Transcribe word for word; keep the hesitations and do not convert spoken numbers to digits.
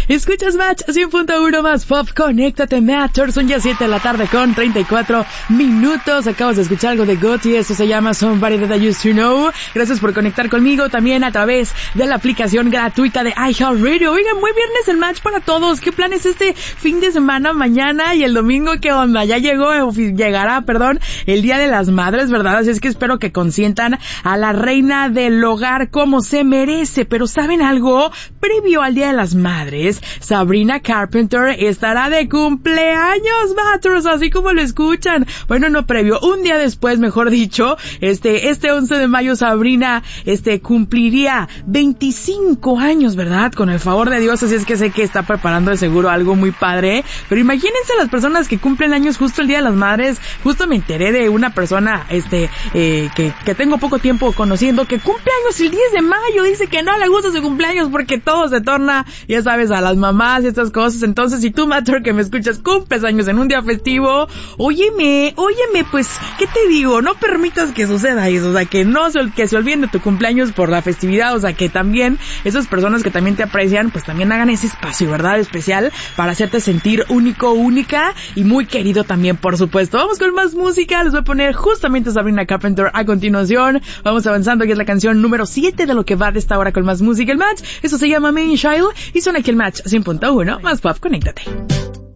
Escuchas Match cien punto uno más Pop, conéctate Matter. Son ya siete de la tarde con treinta y cuatro minutos. Acabas de escuchar algo de Gotti, esto se llama Somebody That I Used to Know. Gracias por conectar conmigo también a través de la aplicación gratuita de iHeartRadio. Oigan, muy viernes el Match para todos. ¿Qué planes este fin de semana, mañana y el domingo? ¿Qué onda? Ya llegó, llegará, perdón, el Día de las Madres, ¿verdad? Así es que espero que consientan a la reina del hogar como se merece. Pero ¿saben algo? Previo al Día de las Madres, Sabrina Carpenter estará de cumpleaños, Matters, así como lo escuchan. Bueno, no previo, un día después, mejor dicho, este, este once de mayo Sabrina, este, cumpliría veinticinco años, ¿verdad? Con el favor de Dios, así es que sé que está preparando de seguro algo muy padre. Pero imagínense las personas que cumplen años justo el Día de las Madres. Justo me enteré de una persona, este, eh, que, que tengo poco tiempo conociendo, que cumple años el diez de mayo. Dice que no le gusta su cumpleaños porque todo se torna, ya sabes, a las mamás y estas cosas. Entonces, si tú, Matter, que me escuchas, cumples años en un día festivo, óyeme, óyeme, pues, ¿qué te digo? No permitas que suceda eso, o sea, que no se, que se olviden de tu cumpleaños por la festividad, o sea, que también esas personas que también te aprecian, pues también hagan ese espacio, ¿verdad? Especial para hacerte sentir único, única y muy querido también, por supuesto. Vamos con más música, les voy a poner justamente Sabrina Carpenter a continuación. Vamos avanzando, que es la canción número siete de lo que va de esta hora con más música, el Match. Eso se llama Main Child y suena aquí el Match cien punto uno más Pop, conéctate.